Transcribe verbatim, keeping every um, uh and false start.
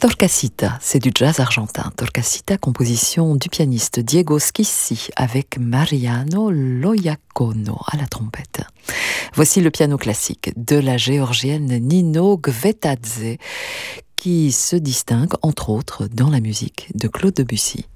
Torcasita, c'est du jazz argentin. Torcasita, composition du pianiste Diego Schissi avec Mariano Loiacono à la trompette. Voici le piano classique de la géorgienne Nino Gvetadze, qui se distingue entre autres dans la musique de Claude Debussy.